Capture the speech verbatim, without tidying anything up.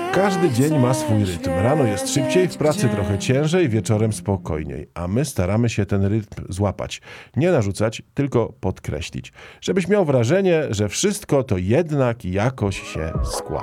Każdy dzień ma swój rytm. Rano jest szybciej, w pracy trochę ciężej, wieczorem spokojniej. A my staramy się ten rytm złapać. Nie narzucać, tylko podkreślić. Żebyś miał wrażenie, że wszystko to jednak jakoś się składa.